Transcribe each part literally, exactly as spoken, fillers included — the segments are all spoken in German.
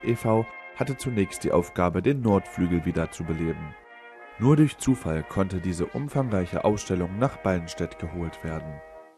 e V hatte zunächst die Aufgabe, den Nordflügel wieder zu beleben. Nur durch Zufall konnte diese umfangreiche Ausstellung nach Ballenstedt geholt werden.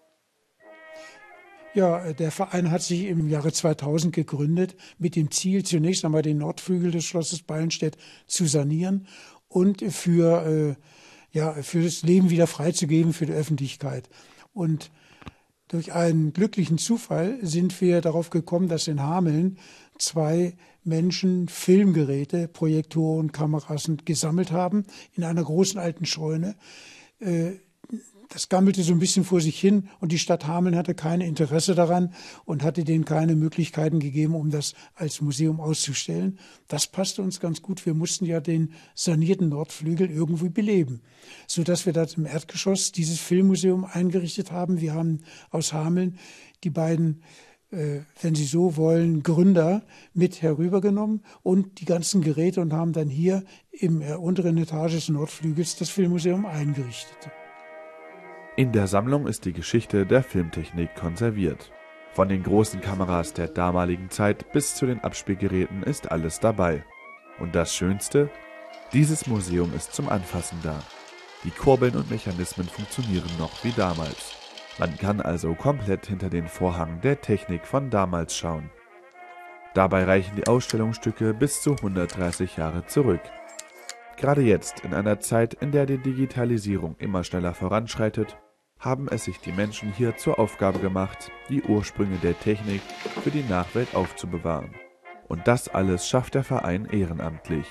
Ja, der Verein hat sich im Jahre zweitausend gegründet mit dem Ziel, zunächst einmal den Nordflügel des Schlosses Ballenstedt zu sanieren und für, äh, ja, für das Leben wieder freizugeben für die Öffentlichkeit. Und durch einen glücklichen Zufall sind wir darauf gekommen, dass in Hameln zwei Menschen Filmgeräte, Projektoren, Kameras gesammelt haben in einer großen alten Scheune. Äh, Das gammelte so ein bisschen vor sich hin und die Stadt Hameln hatte kein Interesse daran und hatte denen keine Möglichkeiten gegeben, um das als Museum auszustellen. Das passte uns ganz gut. Wir mussten ja den sanierten Nordflügel irgendwie beleben, sodass wir dort im Erdgeschoss dieses Filmmuseum eingerichtet haben. Wir haben aus Hameln die beiden, äh, wenn Sie so wollen, Gründer mit herübergenommen und die ganzen Geräte und haben dann hier im äh, unteren Etage des Nordflügels das Filmmuseum eingerichtet. In der Sammlung ist die Geschichte der Filmtechnik konserviert. Von den großen Kameras der damaligen Zeit bis zu den Abspielgeräten ist alles dabei. Und das Schönste? Dieses Museum ist zum Anfassen da. Die Kurbeln und Mechanismen funktionieren noch wie damals. Man kann also komplett hinter den Vorhang der Technik von damals schauen. Dabei reichen die Ausstellungsstücke bis zu hundertdreißig Jahre zurück. Gerade jetzt, in einer Zeit, in der die Digitalisierung immer schneller voranschreitet, haben es sich die Menschen hier zur Aufgabe gemacht, die Ursprünge der Technik für die Nachwelt aufzubewahren. Und das alles schafft der Verein ehrenamtlich.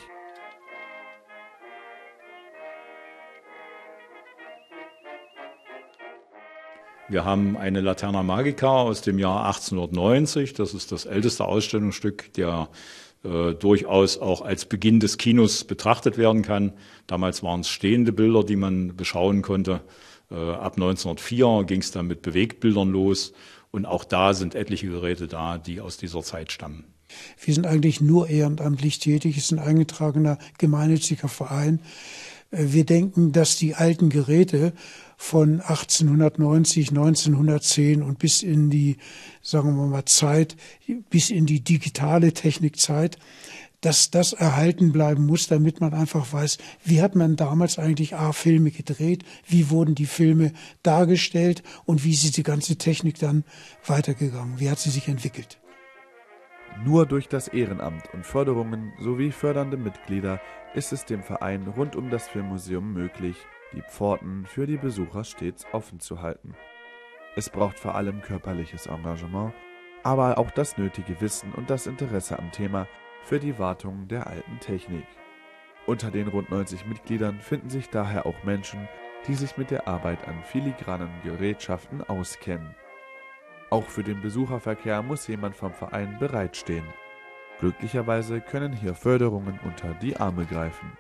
Wir haben eine Laterna Magica aus dem Jahr achtzehnhundertneunzig. Das ist das älteste Ausstellungsstück, der äh, durchaus auch als Beginn des Kinos betrachtet werden kann. Damals waren es stehende Bilder, die man beschauen konnte. Äh, ab neunzehnhundertvier ging es dann mit Bewegtbildern los. Und auch da sind etliche Geräte da, die aus dieser Zeit stammen. Wir sind eigentlich nur ehrenamtlich tätig. Es ist ein eingetragener gemeinnütziger Verein. Wir denken, dass die alten Geräte von achtzehnhundertneunzig, neunzehnhundertzehn und bis in die, sagen wir mal, Zeit, bis in die digitale Technikzeit, dass das erhalten bleiben muss, damit man einfach weiß, wie hat man damals eigentlich A, Filme gedreht, wie wurden die Filme dargestellt und wie ist die ganze Technik dann weitergegangen, wie hat sie sich entwickelt. Nur durch das Ehrenamt und Förderungen sowie fördernde Mitglieder ist es dem Verein rund um das Filmmuseum möglich, die Pforten für die Besucher stets offen zu halten. Es braucht vor allem körperliches Engagement, aber auch das nötige Wissen und das Interesse am Thema für die Wartung der alten Technik. Unter den rund neunzig Mitgliedern finden sich daher auch Menschen, die sich mit der Arbeit an filigranen Gerätschaften auskennen. Auch für den Besucherverkehr muss jemand vom Verein bereitstehen. Glücklicherweise können hier Förderungen unter die Arme greifen.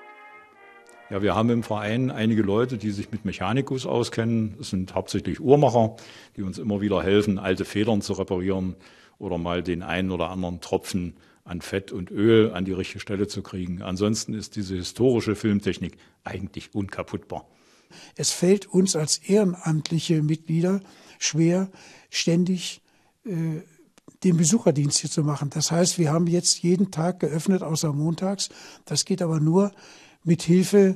Ja, wir haben im Verein einige Leute, die sich mit Mechanikus auskennen. Es sind hauptsächlich Uhrmacher, die uns immer wieder helfen, alte Federn zu reparieren oder mal den einen oder anderen Tropfen an Fett und Öl an die richtige Stelle zu kriegen. Ansonsten ist diese historische Filmtechnik eigentlich unkaputtbar. Es fällt uns als ehrenamtliche Mitglieder schwer, ständig äh, den Besucherdienst hier zu machen. Das heißt, wir haben jetzt jeden Tag geöffnet, außer montags. Das geht aber nur mit Hilfe